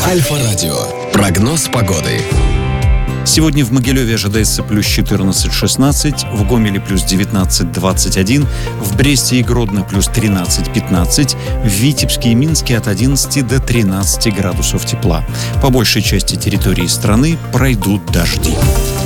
Альфа-радио. Прогноз погоды. Сегодня в Могилеве ожидается плюс 14-16, в Гомеле плюс 19-21, в Бресте и Гродно плюс 13-15, в Витебске и Минске от 11 до 13 градусов тепла. По большей части территории страны пройдут дожди.